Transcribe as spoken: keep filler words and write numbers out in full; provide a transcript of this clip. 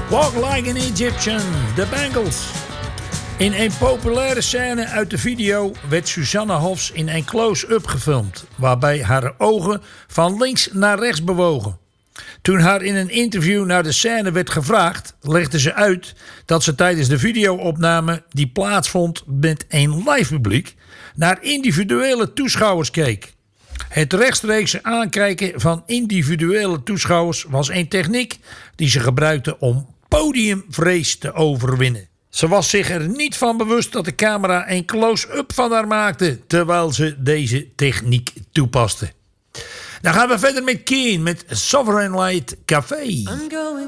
Walk Like an Egyptian, The Bangles. In een populaire scène uit de video werd Susanne Hoffs in een close-up gefilmd, waarbij haar ogen van links naar rechts bewogen. Toen haar in een interview naar de scène werd gevraagd, legde ze uit dat ze tijdens de videoopname die plaatsvond met een live publiek naar individuele toeschouwers keek. Het rechtstreekse aankijken van individuele toeschouwers was een techniek die ze gebruikte om podiumvrees te overwinnen. Ze was zich er niet van bewust dat de camera een close-up van haar maakte terwijl ze deze techniek toepaste. Dan gaan we verder met Keen met Sovereign Light Café. I'm going